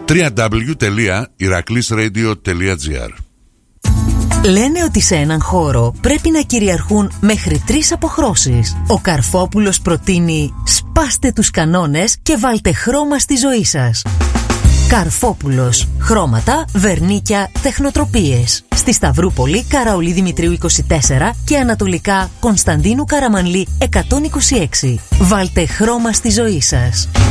www.iraklisradio.gr. Λένε ότι σε έναν χώρο πρέπει να κυριαρχούν μέχρι 3 αποχρώσεις. Ο Καρφόπουλος προτείνει: σπάστε τους κανόνες και βάλτε χρώμα στη ζωή σας. Καρφόπουλος. Χρώματα, βερνίκια, τεχνοτροπίες. Στη Σταυρούπολη, Καραολί Δημητρίου 24 και ανατολικά Κωνσταντίνου Καραμανλή 126. Βάλτε χρώμα στη ζωή σας.